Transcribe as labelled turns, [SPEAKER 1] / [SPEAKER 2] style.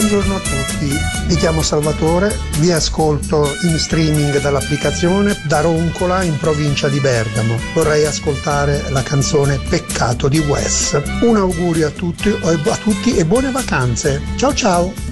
[SPEAKER 1] Buongiorno a tutti, mi chiamo Salvatore, vi ascolto in streaming dall'applicazione da Roncola in provincia di Bergamo. Vorrei ascoltare la canzone Peccato di Wes. Un augurio a tutti e buone vacanze. Ciao ciao!